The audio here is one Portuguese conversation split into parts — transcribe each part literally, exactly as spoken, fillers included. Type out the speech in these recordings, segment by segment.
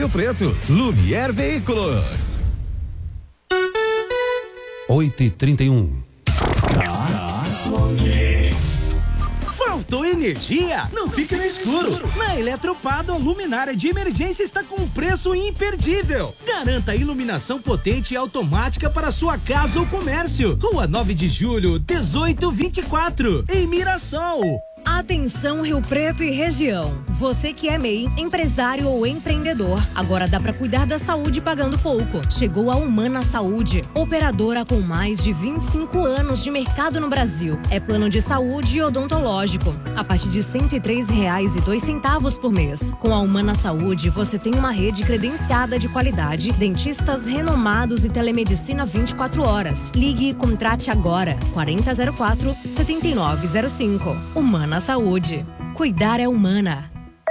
Rio Preto. Lumière Veículos. oito e trinta e um. Faltou energia? Não fique no escuro. Na Eletropado, a luminária de emergência está com um preço imperdível. Garanta a iluminação potente e automática para sua casa ou comércio. Rua nove de julho, dezoito vinte e quatro, em Mirassol. Atenção Rio Preto e região. Você que é M E I, empresário ou empreendedor, agora dá para cuidar da saúde pagando pouco. Chegou a Humana Saúde, operadora com mais de vinte e cinco anos de mercado no Brasil. É plano de saúde odontológico, a partir de cento e três reais e dois centavos por mês. Com a Humana Saúde, você tem uma rede credenciada de qualidade, dentistas renomados e telemedicina vinte e quatro horas. Ligue e contrate agora, quarenta zero quatro, setenta e nove zero cinco. Humana Saúde. Cuidar é humana.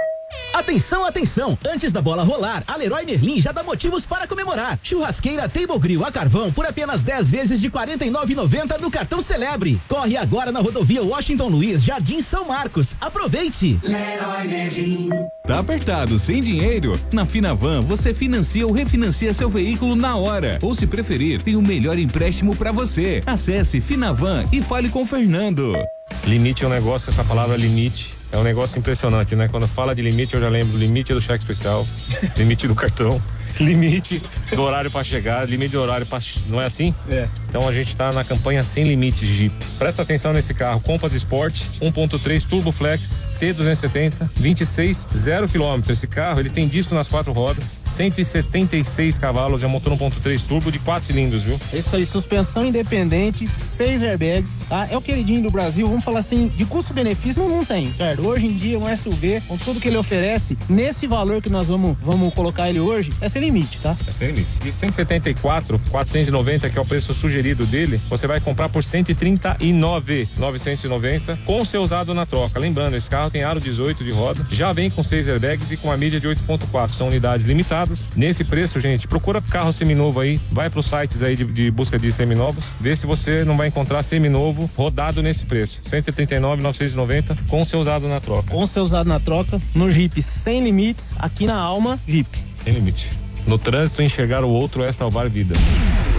Atenção, atenção! Antes da bola rolar, a Leroy Merlin já dá motivos para comemorar. Churrasqueira Table Grill a carvão por apenas dez vezes de quarenta e nove reais e noventa centavos no cartão Celebre. Corre agora na rodovia Washington Luiz, Jardim São Marcos. Aproveite! Leroy Merlin. Tá apertado, sem dinheiro? Na Finavan você financia ou refinancia seu veículo na hora. Ou se preferir, tem o melhor empréstimo para você. Acesse Finavan e fale com o Fernando. Limite é um negócio, essa palavra limite é um negócio impressionante, né? Quando fala de limite, eu já lembro limite do cheque especial, limite do cartão, limite do horário para chegar, limite do horário para... Não é assim? É. Então a gente tá na campanha Sem Limites Jeep. Presta atenção nesse carro, Compass Sport, um ponto três Turbo Flex, T duzentos e setenta, vinte e seis, zero quilômetro. Esse carro, ele tem disco nas quatro rodas, cento e setenta e seis cavalos, é motor um ponto três turbo de quatro cilindros, viu? Isso aí, suspensão independente, seis airbags, tá? É o queridinho do Brasil, vamos falar assim, de custo-benefício não, não tem, certo? Hoje em dia um S U V, com tudo que ele oferece, nesse valor que nós vamos, vamos colocar ele hoje, é sem limite, tá? É sem limite. De cento e setenta e quatro, quatrocentos e noventa, que é o preço sugerido dele, você vai comprar por cento e trinta e nove mil novecentos e noventa com o seu usado na troca. Lembrando, esse carro tem aro dezoito de roda, já vem com seis airbags e com a mídia de oito ponto quatro. São unidades limitadas. Nesse preço, gente, procura carro seminovo aí, vai para os sites aí de, de busca de seminovos, vê se você não vai encontrar seminovo rodado nesse preço. cento e trinta e nove mil novecentos e noventa com o seu usado na troca. Com o seu usado na troca, no Jeep Sem Limites, aqui na Alma Jeep. Sem limite. No trânsito, enxergar o outro é salvar vidas.